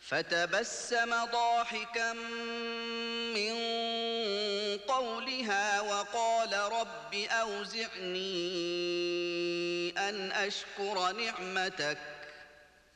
فتبسم ضاحكا من قولها وقال رب أوزعني أن أشكر نعمتك